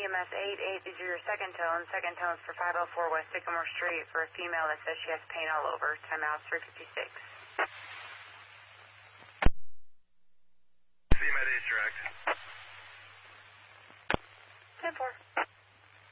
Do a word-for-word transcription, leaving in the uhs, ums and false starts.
M S eight eight is your second tone. Second tone's for five oh four West Sycamore Street for a female that says she has pain all over. Timeout three fifty-six. C M A is direct.